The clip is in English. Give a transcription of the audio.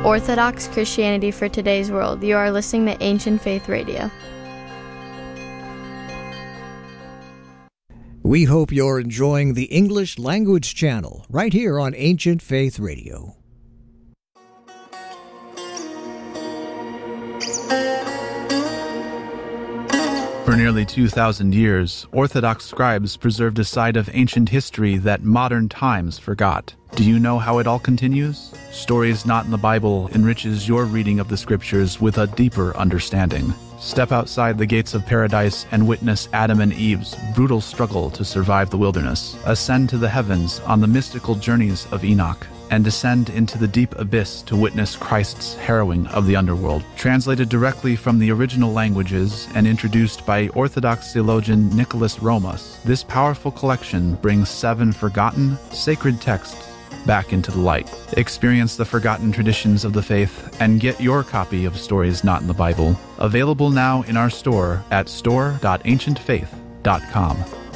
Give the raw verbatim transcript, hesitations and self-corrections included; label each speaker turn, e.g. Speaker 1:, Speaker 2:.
Speaker 1: Orthodox Christianity for today's world. You are listening to Ancient Faith Radio.
Speaker 2: We hope you're enjoying the English Language Channel right here on Ancient Faith Radio.
Speaker 3: For nearly two thousand years, Orthodox scribes preserved a side of ancient history that modern times forgot. Do you know how it all continues? Stories Not in the Bible enriches your reading of the Scriptures with a deeper understanding. Step outside the gates of paradise and witness Adam and Eve's brutal struggle to survive the wilderness. Ascend to the heavens on the mystical journeys of Enoch, and descend into the deep abyss to witness Christ's harrowing of the underworld. Translated directly from the original languages and introduced by Orthodox theologian Nicholas Romas, this powerful collection brings seven forgotten, sacred texts back into the light. Experience the forgotten traditions of the faith and get your copy of Stories Not in the Bible. Available now in our store at store dot ancient faith dot com.